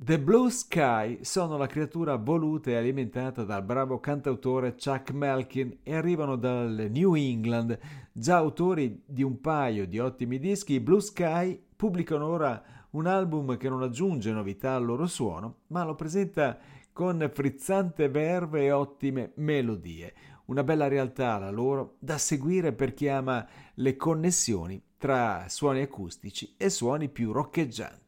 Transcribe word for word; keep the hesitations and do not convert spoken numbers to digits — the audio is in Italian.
The Blue Sky sono la creatura voluta e alimentata dal bravo cantautore Chuck Melkin e arrivano dal New England. Già autori di un paio di ottimi dischi, i Blue Sky pubblicano ora un album che non aggiunge novità al loro suono, ma lo presenta con frizzante verve e ottime melodie. Una bella realtà la loro, da seguire per chi ama le connessioni tra suoni acustici e suoni più roccheggianti.